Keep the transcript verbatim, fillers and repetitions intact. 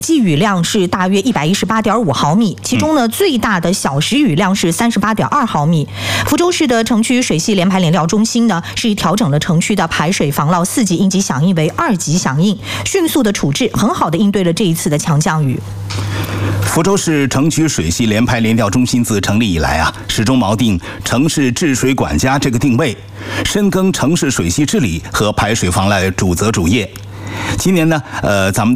计雨量是大约一百一十八点五毫米，其中呢最大的小时雨量是三十八点二毫米。福州市的城区水系联排联调中心呢是调整了城区的排水防涝四级应急响应为二级响应，迅速的处置，很好的应对了这一次的强降雨。 福州市城区水系联排联调中心自成立以来啊，始终锚定城市治水管家这个定位，深耕城市水系治理和排水防涝主责主业。今年呢，呃，咱们